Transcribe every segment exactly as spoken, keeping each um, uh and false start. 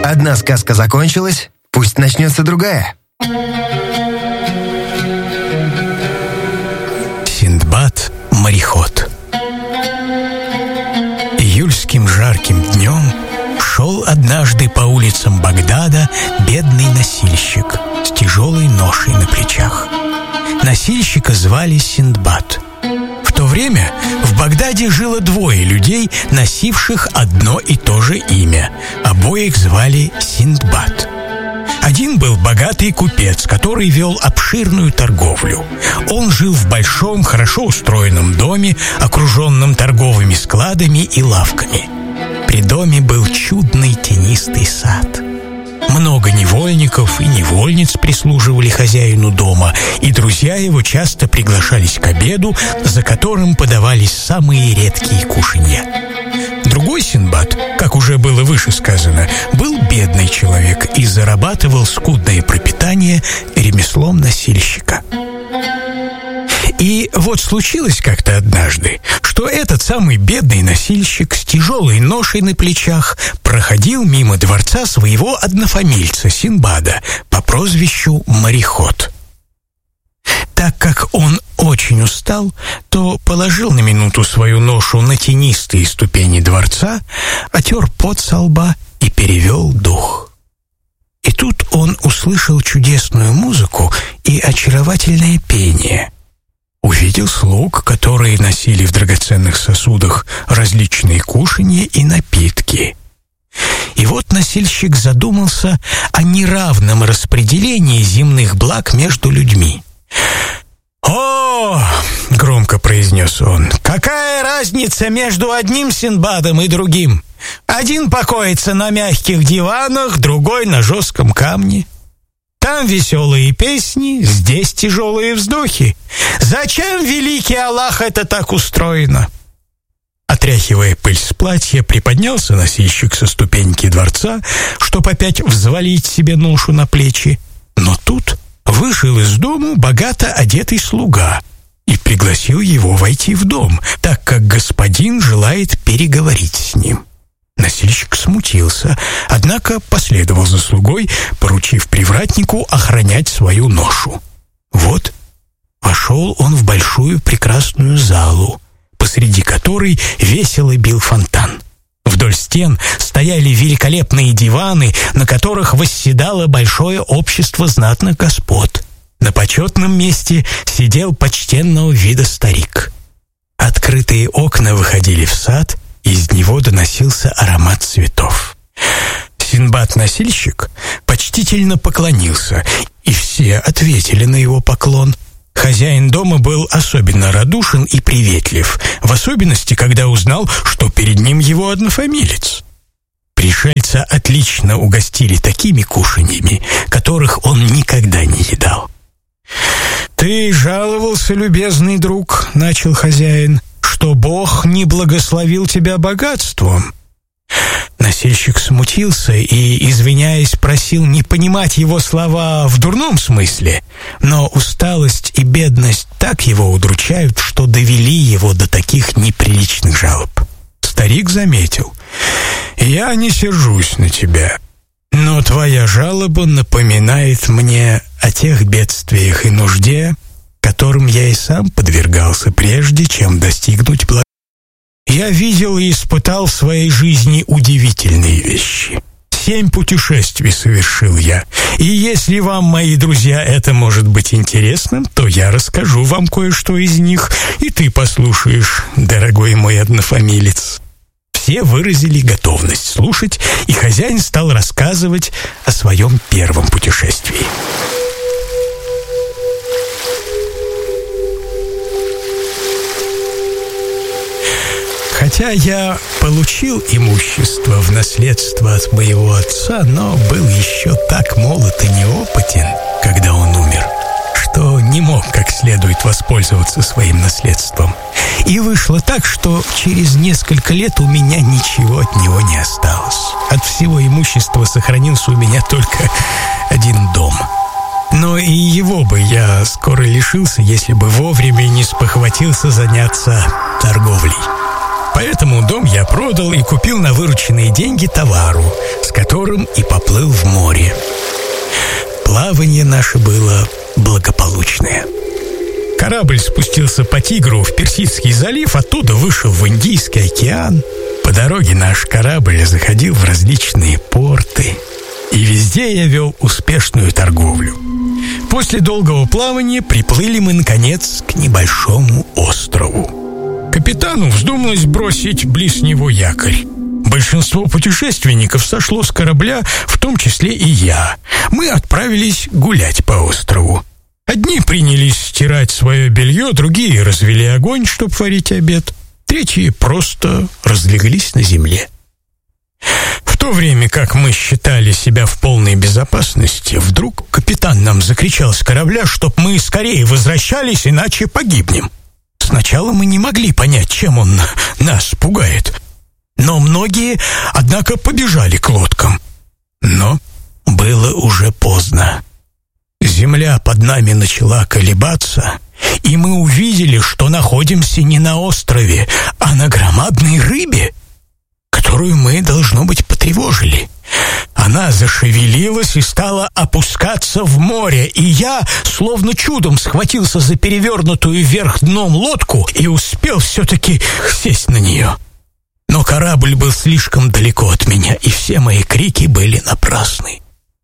Одна сказка закончилась, пусть начнется другая. Синдбад-мореход. Июльским жарким днем шел однажды по улицам Багдада бедный носильщик с тяжелой ношей на плечах. Носильщика звали Синдбад. В то время в Багдаде жило двое людей, носивших одно и то же имя. Обоих звали Синдбад. Один был богатый купец, который вел обширную торговлю. Он жил в большом, хорошо устроенном доме, окруженном торговыми складами и лавками. При доме был чудный тенистый сад. Много невольников и невольниц прислуживали хозяину дома, и друзья его часто приглашались к обеду, за которым подавались самые редкие кушанья. Другой Синдбад, как уже было выше сказано, был бедный человек и зарабатывал скудное пропитание ремеслом носильщика. И вот случилось как-то однажды, что этот самый бедный носильщик с тяжелой ношей на плечах проходил мимо дворца своего однофамильца Синдбада по прозвищу Мореход. Так как он очень устал, то положил на минуту свою ношу на тенистые ступени дворца, отер пот со лба и перевел дух. И тут он услышал чудесную музыку и очаровательное пение. Увидел слуг, которые носили в драгоценных сосудах различные кушанья и напитки. И вот носильщик задумался о неравном распределении земных благ между людьми. «О!» — громко произнес он. «Какая разница между одним Синдбадом и другим? Один покоится на мягких диванах, другой на жестком камне. Там веселые песни, здесь тяжелые вздохи. Зачем, великий Аллах, это так устроено?» Отряхивая пыль с платья, приподнялся носильщик со ступеньки дворца, чтобы опять взвалить себе ношу на плечи. Но тут вышел из дому богато одетый слуга и пригласил его войти в дом, так как господин желает переговорить с ним. Носильщик смутился, однако последовал за слугой, поручив привратнику охранять свою ношу. Вот вошел он в большую прекрасную залу, посреди которой весело бил фонтан. Вдоль стен стояли великолепные диваны, на которых восседало большое общество знатных господ. На почетном месте сидел почтенного вида старик. Открытые окна выходили в сад, и из него доносился аромат цветов. Синдбад-носильщик почтительно поклонился, и все ответили на его поклон. Хозяин дома был особенно радушен и приветлив, в особенности, когда узнал, что перед ним его однофамилец. Пришельца отлично угостили такими кушаньями, которых он никогда не едал. «Ты жаловался, любезный друг, — начал хозяин, — что Бог не благословил тебя богатством». Носильщик смутился и, извиняясь, просил не понимать его слова в дурном смысле, но усталость и бедность так его удручают, что довели его до таких неприличных жалоб. Старик заметил: «Я не сержусь на тебя, но твоя жалоба напоминает мне о тех бедствиях и нужде, которым я и сам подвергался, прежде чем достигнуть блага. Я видел и испытал в своей жизни удивительные вещи. Семь путешествий совершил я, и если вам, мои друзья, это может быть интересным, то я расскажу вам кое-что из них, и ты послушаешь, дорогой мой однофамилец». Все выразили готовность слушать, и хозяин стал рассказывать о своем первом путешествии. Хотя я получил имущество в наследство от моего отца, но был еще так молод и неопытен, когда он умер, что не мог как следует воспользоваться своим наследством. И вышло так, что через несколько лет у меня ничего от него не осталось. От всего имущества сохранился у меня только один дом. Но и его бы я скоро лишился, если бы вовремя не спохватился заняться торговлей. Поэтому дом я продал и купил на вырученные деньги товару, с которым и поплыл в море. Плавание наше было благополучное. Корабль спустился по Тигру в Персидский залив, оттуда вышел в Индийский океан. По дороге наш корабль заходил в различные порты, и везде я вел успешную торговлю. После долгого плавания приплыли мы, наконец, к небольшому острову. Капитану вздумалось бросить близ него якорь. Большинство путешественников сошло с корабля, в том числе и я. Мы отправились гулять по острову. Одни принялись стирать свое белье, другие развели огонь, чтобы варить обед. Третьи просто разлеглись на земле. В то время как мы считали себя в полной безопасности, вдруг капитан нам закричал с корабля, чтоб мы скорее возвращались, иначе погибнем. Сначала мы не могли понять, чем он нас пугает. Но многие, однако, побежали к лодкам. Но было уже поздно. Земля под нами начала колебаться, и мы увидели, что находимся не на острове, а на громадной рыбе, которую мы, должно быть, потревожили. Она зашевелилась и стала опускаться в море, и я, словно чудом, схватился за перевернутую вверх дном лодку и успел все-таки сесть на нее. Но корабль был слишком далеко от меня, и все мои крики были напрасны.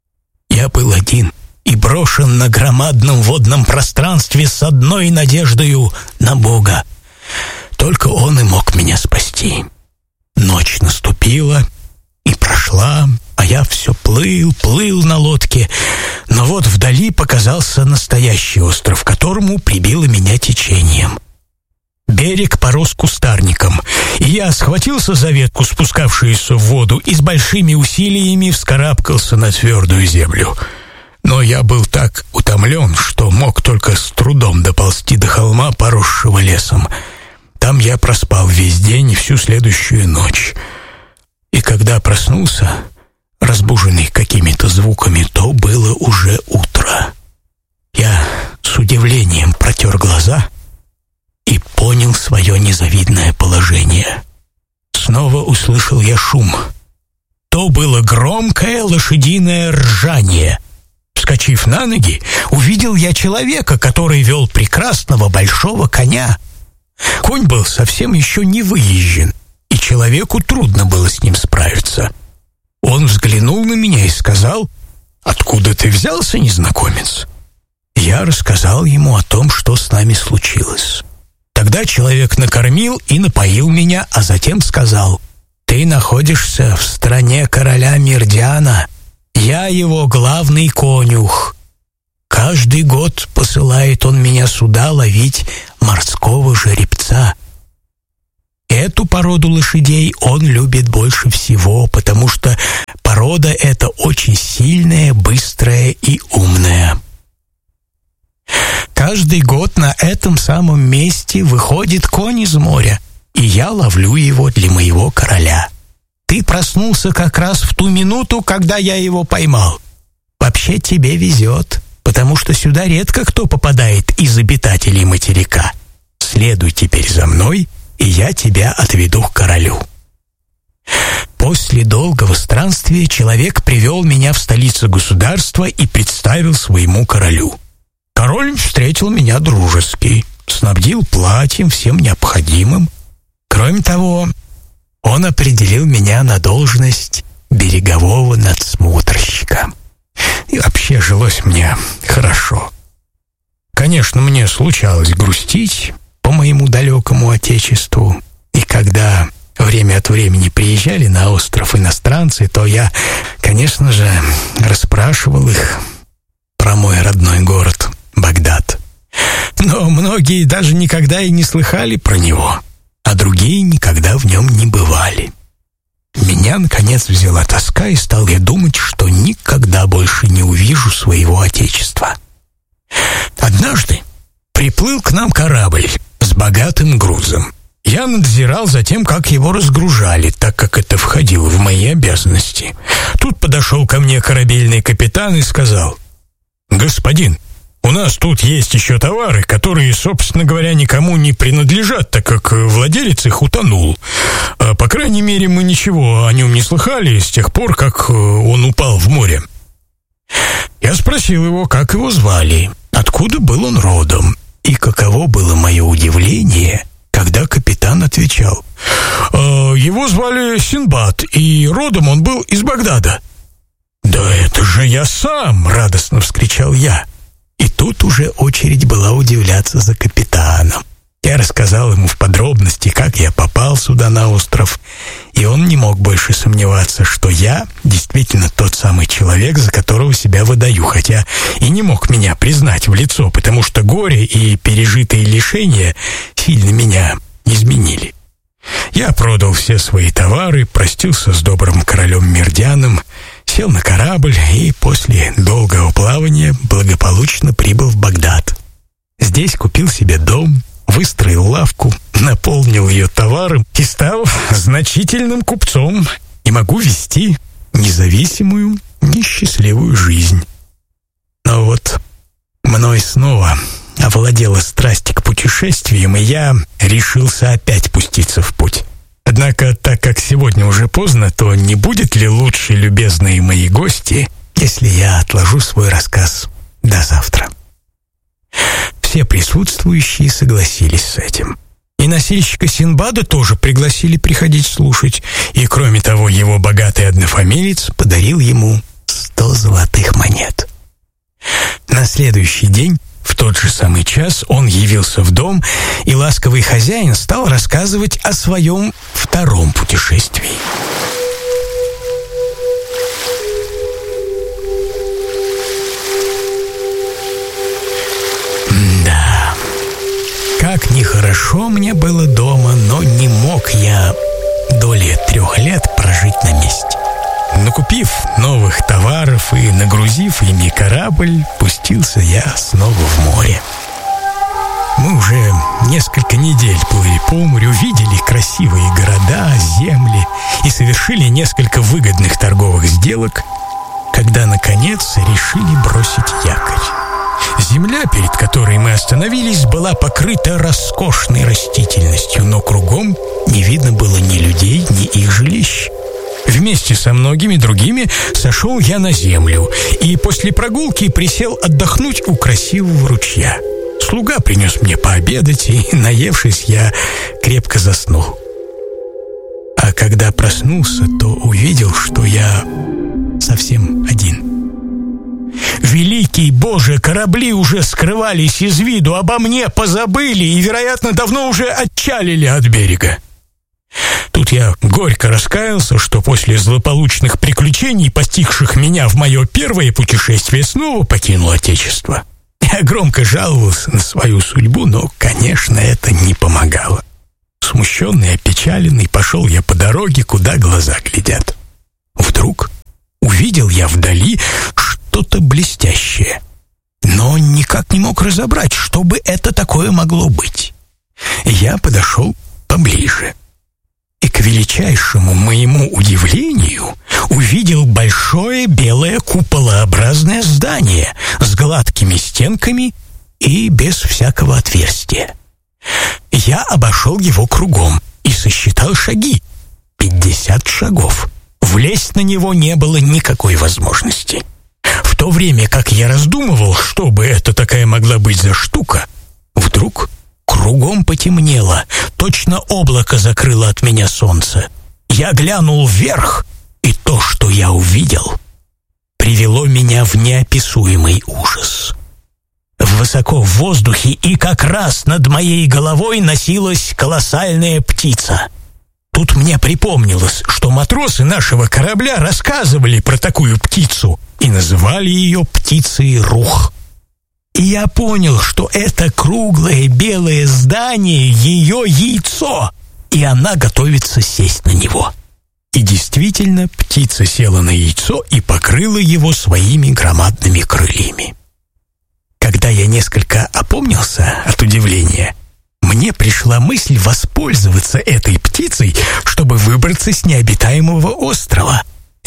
Я был один и брошен на громадном водном пространстве с одной надеждою на Бога. Только Он и мог меня спасти. Ночь наступила и прошла, а я все плыл, плыл на лодке. Но вот вдали показался настоящий остров, к которому прибило меня течением. Берег порос кустарником, и я схватился за ветку, спускавшуюся в воду, и с большими усилиями вскарабкался на твердую землю. Но я был так утомлен, что мог только с трудом доползти до холма, поросшего лесом. Там я проспал весь день и всю следующую ночь. И когда проснулся, разбуженный какими-то звуками, то было уже утро. Я с удивлением протер глаза и понял свое незавидное положение. Снова услышал я шум. То было громкое лошадиное ржание. Вскочив на ноги, увидел я человека, который вел прекрасного большого коня. Конь был совсем еще не выезжен, и человеку трудно было с ним справиться. Он взглянул на меня и сказал: «Откуда ты взялся, незнакомец?» Я рассказал ему о том, что с нами случилось. Тогда человек накормил и напоил меня, а затем сказал: «Ты находишься в стране короля Мирдиана. Я его главный конюх. Каждый год посылает он меня сюда ловить морского жеребца. Эту породу лошадей он любит больше всего, потому что порода эта очень сильная, быстрая и умная. Каждый год на этом самом месте выходит конь из моря, и я ловлю его для моего короля. Ты проснулся как раз в ту минуту, когда я его поймал. Вообще тебе везет, потому что сюда редко кто попадает из обитателей материка. Следуй теперь за мной, и я тебя отведу к королю». После долгого странствия человек привел меня в столицу государства и представил своему королю. Король встретил меня дружески, снабдил платьем, всем необходимым. Кроме того, он определил меня на должность берегового надсмотрщика. И вообще жилось мне хорошо. Конечно, мне случалось грустить по моему далекому отечеству, и когда время от времени приезжали на остров иностранцы, то я, конечно же, расспрашивал их про мой родной город Багдад. Но многие даже никогда и не слыхали про него, а другие никогда в нем не бывали. Меня, наконец, взяла тоска, и стал я думать, что никогда больше не увижу своего отечества. Однажды приплыл к нам корабль с богатым грузом. Я надзирал за тем, как его разгружали, так как это входило в мои обязанности. Тут подошел ко мне корабельный капитан и сказал: «Господин, У нас тут есть еще товары, которые, собственно говоря, никому не принадлежат, так как владелец их утонул. По крайней мере, мы ничего о нем не слыхали с тех пор, как он упал в море. Я спросил его, как его звали, откуда был он родом, и каково было мое удивление, когда капитан отвечал: «Его звали Синдбад, и родом он был из Багдада». «Да это же я сам!» — радостно вскричал я. И тут уже очередь была удивляться за капитаном. Я рассказал ему в подробности, как я попал сюда на остров, и он не мог больше сомневаться, что я действительно тот самый человек, за которого себя выдаю, хотя и не мог меня признать в лицо, потому что горе и пережитые лишения сильно меня изменили. Я продал все свои товары, простился с добрым королем Мирдяном, сел на корабль и после долгого плавания благополучно прибыл в Багдад. Здесь купил себе дом, выстроил лавку, наполнил ее товаром и стал значительным купцом, и могу вести независимую, несчастливую жизнь. Но вот мной снова овладела страсть к путешествиям, и я решился опять пуститься в путь. Однако, так как сегодня уже поздно, то не будет ли лучше, любезные мои гости, если я отложу свой рассказ до завтра? Все присутствующие согласились с этим. И носильщика Синдбада тоже пригласили приходить слушать, и, кроме того, его богатый однофамилец подарил ему сто золотых монет. На следующий день, в тот же самый час, он явился в дом, и ласковый хозяин стал рассказывать о своем втором путешествии. Да, как нехорошо мне было дома, но не мог я доли трех лет прожить на месте. Накупив новых товаров и нагрузив ими корабль, пустился я снова в море. Мы уже несколько недель плыли по морю, видели красивые города, земли и совершили несколько выгодных торговых сделок, когда, наконец, решили бросить якорь. Земля, перед которой мы остановились, была покрыта роскошной растительностью, но кругом не видно было ни людей, ни их жилищ. Вместе со многими другими сошел я на землю и после прогулки присел отдохнуть у красивого ручья. Слуга принес мне пообедать, и, наевшись, я крепко заснул. А когда проснулся, то увидел, что я совсем один. Великий Боже, корабли уже скрывались из виду, обо мне позабыли и, вероятно, давно уже отчалили от берега. Тут я горько раскаялся, что после злополучных приключений, постигших меня в мое первое путешествие, снова покинул Отечество. Я громко жаловался на свою судьбу, но, конечно, это не помогало. Смущенный, опечаленный, пошел я по дороге, куда глаза глядят. Вдруг увидел я вдали что-то блестящее, но никак не мог разобрать, что бы это такое могло быть. Я подошел поближе и, к величайшему моему удивлению, увидел большое белое куполообразное здание с гладкими стенками и без всякого отверстия. Я обошел его кругом и сосчитал шаги. Пятьдесят шагов. Влезть на него не было никакой возможности. В то время, как я раздумывал, что бы это такая могла быть за штука, вдруг кругом потемнело, точно облако закрыло от меня солнце. Я глянул вверх, и то, что я увидел, привело меня в неописуемый ужас. Высоко в воздухе и как раз над моей головой носилась колоссальная птица. Тут мне припомнилось, что матросы нашего корабля рассказывали про такую птицу и называли ее птицей Рух. И я понял, что это круглое белое здание — ее яйцо, и она готовится сесть на него. И действительно, птица села на яйцо и покрыла его своими громадными крыльями. Когда я несколько опомнился от удивления, мне пришла мысль воспользоваться этой птицей, чтобы выбраться с необитаемого острова.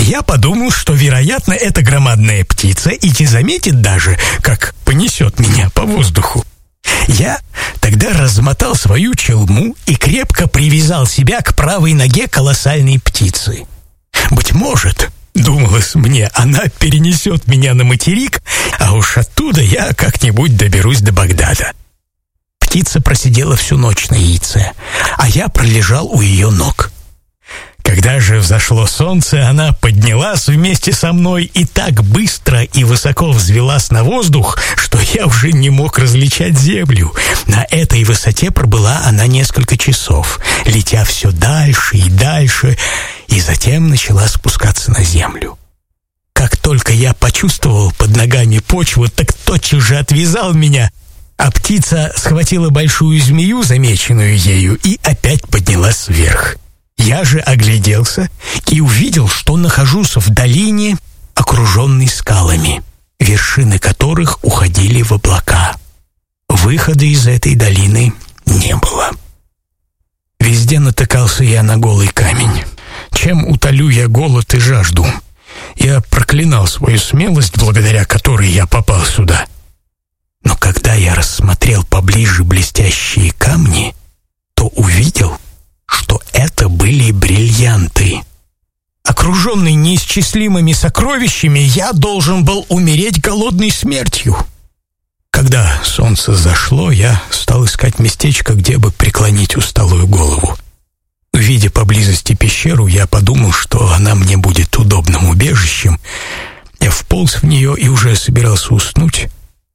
Я подумал, что, вероятно, эта громадная птица и не заметит даже, как понесет меня по воздуху. Я тогда размотал свою челму и крепко привязал себя к правой ноге колоссальной птицы. Быть может, думалось мне, она перенесет меня на материк, а уж оттуда я как-нибудь доберусь до Багдада. Птица просидела всю ночь на яйце, а я пролежал у ее ног. Когда же взошло солнце, она поднялась вместе со мной и так быстро и высоко взвелась на воздух, что я уже не мог различать землю. На этой высоте пробыла она несколько часов, летя все дальше и дальше, и затем начала спускаться на землю. Как только я почувствовал под ногами почву, так тотчас же отвязал меня, а птица схватила большую змею, замеченную ею, и опять поднялась вверх. Я же огляделся и увидел, что нахожусь в долине, окруженной скалами, вершины которых уходили в облака. Выхода из этой долины не было. Везде натыкался я на голый камень. Чем утолю я голод и жажду? Я проклинал свою смелость, благодаря которой я попал сюда. Но когда я рассмотрел поближе блестящие камни, то увидел, что это были бриллианты. Окруженный неисчислимыми сокровищами, я должен был умереть голодной смертью. Когда солнце зашло, я стал искать местечко, где бы преклонить усталую голову. Увидя поблизости пещеру, я подумал, что она мне будет удобным убежищем. Я вполз в нее и уже собирался уснуть,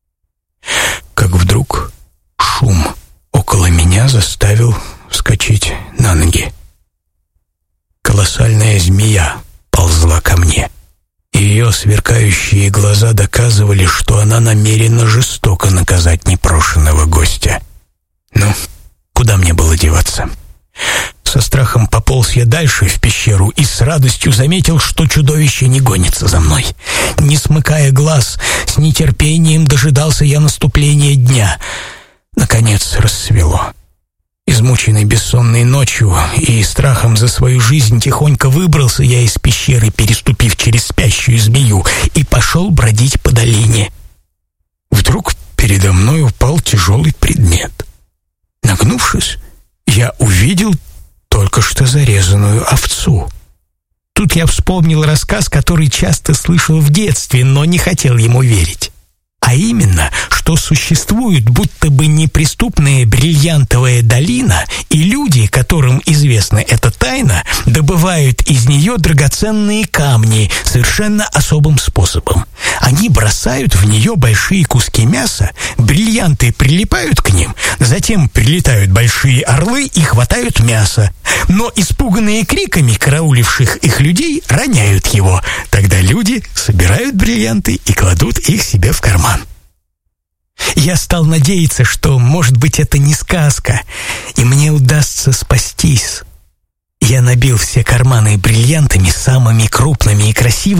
как вдруг шум около меня заставил вскочить на ноги. Колоссальная змея ползла ко мне. Ее сверкающие глаза доказывали, что она намерена жестоко наказать непрошенного гостя. Ну, куда мне было деваться? Со страхом пополз я дальше в пещеру и с радостью заметил, что чудовище не гонится за мной. Не смыкая глаз, с нетерпением дожидался я наступления дня. Наконец рассвело. Измученный бессонной ночью и страхом за свою жизнь, тихонько выбрался я из пещеры, переступив через спящую змею, и пошел бродить по долине. Вдруг передо мной упал тяжелый предмет. Нагнувшись, я увидел только что зарезанную овцу. Тут я вспомнил рассказ, который часто слышал в детстве, но не хотел ему верить. А именно, что существует будто бы неприступная бриллиантовая долина, и люди, которым известна эта тайна, добывают из нее драгоценные камни совершенно особым способом. Они бросают в нее большие куски мяса, бриллианты прилипают к ним, затем прилетают большие орлы и хватают мясо. Но испуганные криками карауливших их людей роняют его. Тогда люди собирают бриллианты и кладут их себе в карман. Я стал надеяться, что, может быть, это не сказка, и мне удастся спастись. Я набил все карманы бриллиантами, самыми крупными и красивыми,